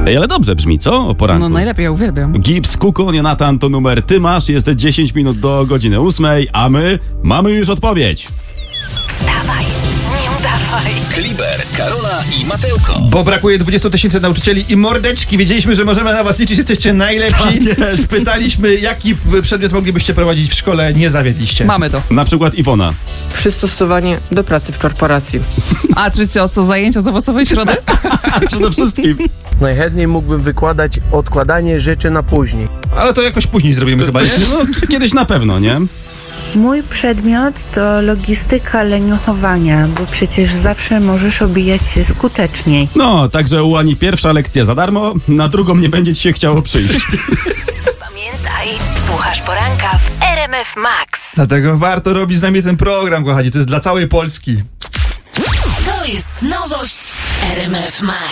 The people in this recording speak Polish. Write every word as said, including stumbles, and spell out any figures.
Ej, ale dobrze brzmi, co? O poranku. No najlepiej, ja uwielbiam. Gibbs, Kukon, Jonathan to numer ty masz, jest dziesięć minut do godziny ósmej, a my mamy już odpowiedź. Wstawaj, nie udawaj. Kliber, Karola i Mateuko. Bo brakuje dwudziestu tysięcy nauczycieli i mordeczki. Wiedzieliśmy, że możemy na was liczyć, jesteście najlepsi. Tak Spytaliśmy, jaki przedmiot moglibyście prowadzić w szkole, nie zawiedliście. Mamy to. Na przykład Iwona. Przystosowanie do pracy w korporacji. A czy co, co zajęcia z owocowej środy? Przede wszystkim. Najchętniej mógłbym wykładać odkładanie rzeczy na później. Ale to jakoś później zrobimy chyba, nie? No, kiedyś na pewno, nie? Mój przedmiot to logistyka leniuchowania, bo przecież zawsze możesz obijać się skuteczniej. No, także u Ani pierwsza lekcja za darmo, na drugą nie będzie ci się chciało przyjść. Pamiętaj, słuchasz poranka w R M F Max. Dlatego warto robić z nami ten program, kochani. To jest dla całej Polski. To jest nowość R M F Max.